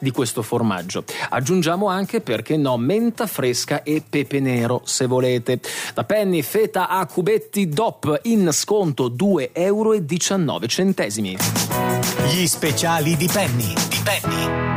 di questo formaggio. Aggiungiamo anche, perché no, menta fresca e pepe nero se volete. Da Penny feta a cubetti DOP in sconto €2,19. Gli speciali di Penny.